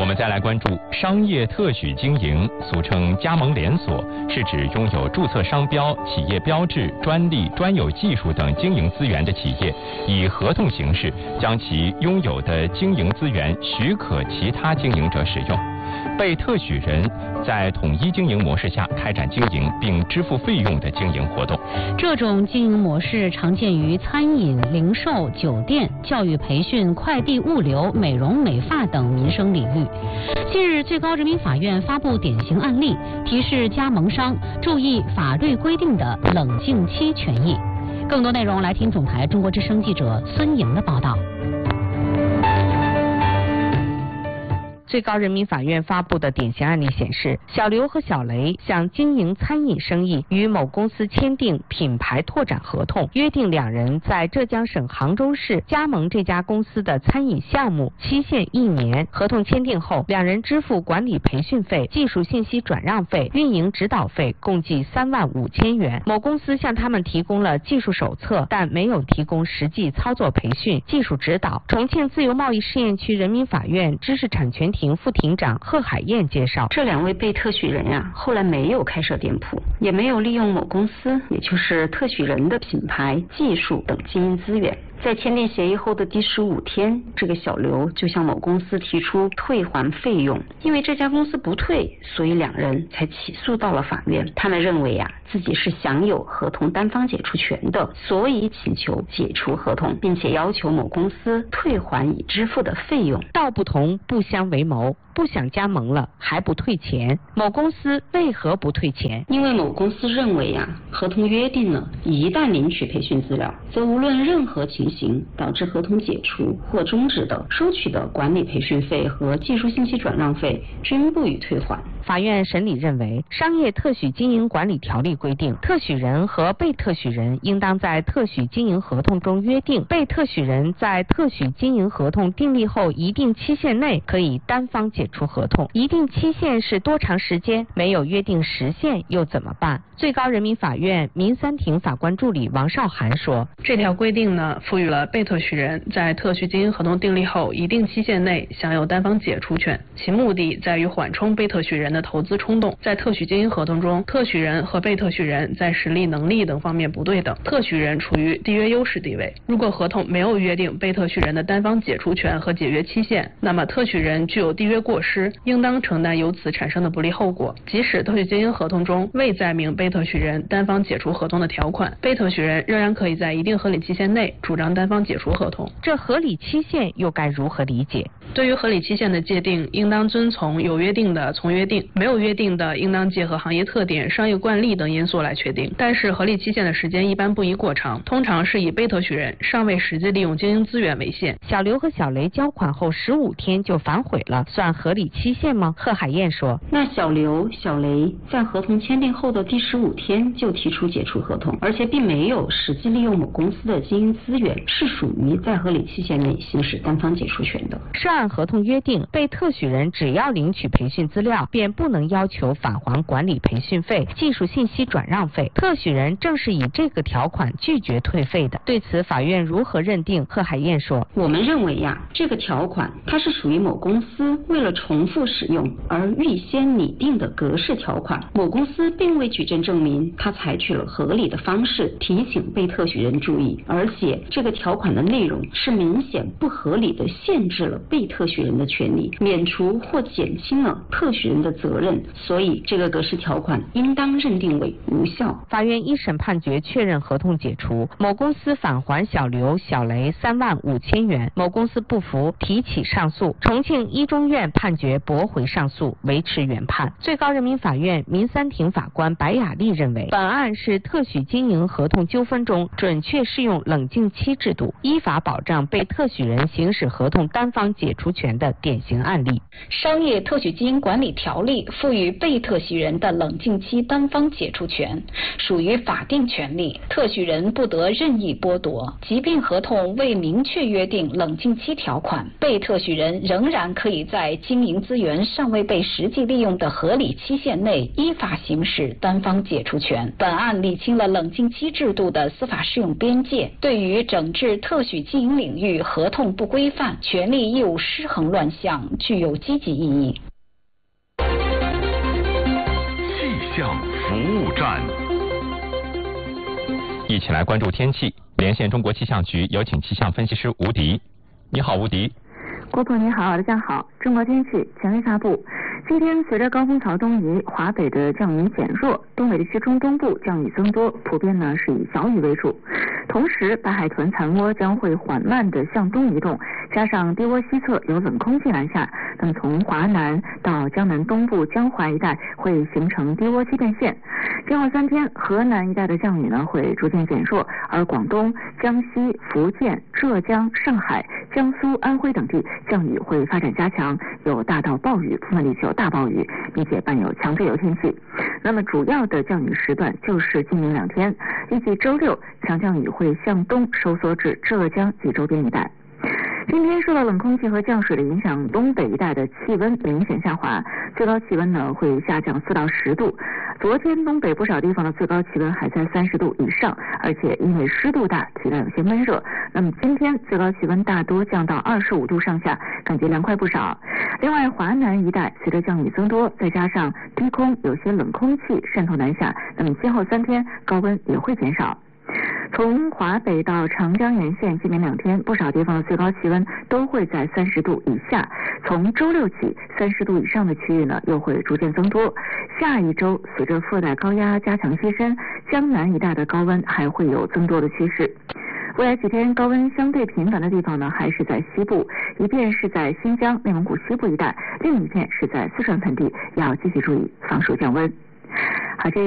们再来关注商业特许经营，俗称加盟连锁，是指拥有注册商标、企业标志、专利、专有技术等经营资源的企业，以合同形式将其拥有的经营资源许可其他经营者使用。被特许人在统一经营模式下开展经营并支付费用的经营活动。 这种经营模式常见于餐饮、零售、酒店、教育培训、快递物流、美容美发等民生领域。近日，最高人民法院发布典型案例，提示加盟商注意法律规定的冷静期权益。更多内容来听总台中国之声记者孙莹的报道。 最高人民法院发布的典型案例显示，小刘和小雷想经营餐饮生意，与某公司签订品牌拓展合同，约定两人在浙江省杭州市加盟这家公司的餐饮项目，期限1年。合同签订后，两人支付管理培训费、技术信息转让费、运营指导费，共计3万5千元。某公司向他们提供了技术手册，但没有提供实际操作培训、技术指导。重庆自由贸易试验区人民法院知识产权庭副庭长贺海燕介绍， 这2位被特许人呀，后来没有开设店铺，也没有利用某公司，也就是特许人的品牌、技术等经营资源。在签订协议后的第15天，这个小刘就向某公司提出退还费用，因为这家公司不退，所以两人才起诉到了法院。他们认为呀，自己是享有合同单方解除权的，所以请求解除合同，并且要求某公司退还已支付的费用。 道不同不相为谋，不想加盟了还不退钱，某公司为何不退钱？ 因为某公司认为呀，合同约定了，一旦领取培训资料，则无论任何情形导致合同解除或终止的，收取的管理培训费和技术信息转让费均不予退还。 法院审理认为，商业特许经营管理条例规定，特许人和被特许人应当在特许经营合同中约定，被特许人在特许经营合同订立后一定期限内可以单方解除合同。一定期限是多长时间？没有约定时限又怎么办？最高人民法院民三庭法官助理王少涵说， 这条规定呢，赋予了被特许人在特许经营合同订立后一定期限内享有单方解除权，其目的在于缓冲被特许人的投资冲动。在特许经营合同中，特许人和被特许人在实力、能力等方面不对等，特许人处于缔约优势地位。如果合同没有约定被特许人的单方解除权和解约期限，那么特许人具有缔约过失，应当承担由此产生的不利后果。即使特许经营合同中未载明被特许人单方解除合同的条款，被特许人仍然可以在一定合理期限内主张单方解除合同。 这合理期限又该如何理解？ 对于合理期限的界定，应当遵从有约定的从约定，没有约定的应当结合行业特点、商业惯例等因素来确定。但是合理期限的时间一般不宜过长，通常是以被特许人尚未实际利用经营资源为限。 小刘和小雷交款后15天就反悔了，算合理期限吗？贺海燕说， 那小刘、小雷在合同签订后的第15天就提出解除合同，而且并没有实际利用某公司的经营资源，是属于在合理期限内行使单方解除权的。 是按合同约定，被特许人只要领取培训资料，便不能要求返还管理培训费、技术信息转让费。特许人正是以这个条款拒绝退费的。对此，法院如何认定？贺海燕说， 我们认为呀，这个条款它是属于某公司为了重复使用而预先拟定的格式条款。某公司并未举证证明他采取了合理的方式提醒被特许人注意，而且这个条款的内容是明显不合理的限制了被特许人的权利，免除或减轻了特许人的责任，所以这个格式条款应当认定为无效。 法院一审判决确认合同解除，某公司返还小刘、小雷3万5千元，某公司不服提起上诉，重庆一中院判决驳回上诉，维持原判。最高人民法院民三庭法官白雅丽认为，本案是特许经营合同纠纷中准确适用冷静期制度，依法保障被特许人行使合同单方解除权的典型案例。 商业特许经营管理条例赋予被特许人的冷静期单方解除权，属于法定权利，特许人不得任意剥夺。即便合同未明确约定冷静期条款，被特许人仍然可以在经营资源尚未被实际利用的合理期限内，依法行使单方方解除权。本案理清了冷静期制度的司法适用边界，对于整治特许经营领域合同不规范、权利义务失衡乱象具有积极意义。 气象服务站， 一起来关注天气。连线中国气象局，有请气象分析师吴迪。你好，吴迪。 郭总你好，大家好。中国天气权威发布。今天随着高空槽东移，华北的降雨减弱，东北地区中东部降雨增多，普遍呢是以小雨为主。同时，白海豚残涡将会缓慢地向东移动，加上低涡西侧有冷空气南下，那么从华南到江南东部江淮一带会形成低涡欺骗线。今后3天，河南一带的降雨呢会逐渐减弱，而广东、江西、福建、浙江、上海、江苏、安徽等地降雨会发展加强，有大到暴雨，部分地区有大暴雨，并且伴有强对流天气。那么主要的降雨时段就是今明2天，预计周6强降雨会向东收缩至浙江及周边一带。今天受到冷空气和降水的影响，东北一带的气温明显下滑，最高气温呢会下降4到10度。昨天东北不少地方的最高气温还在30度以上，而且因为湿度大，体感有些闷热。那么今天最高气温大多降到25度上下，感觉凉快不少。另外，华南一带随着降雨增多，再加上低空有些冷空气渗透南下，那么今后3天高温也会减少。从华北到长江沿线，今明2天不少地方的最高气温都会在30度以下。从周6起，30度以上的区域呢又会逐渐增多。下一周随着副带高压加强西伸，江南一带的高温还会有增多的趋势。未来几天高温相对频繁的地方呢，还是在西部，一片是在新疆、内蒙古西部一带，另一片是在四川盆地，要继续注意防暑降温。好，这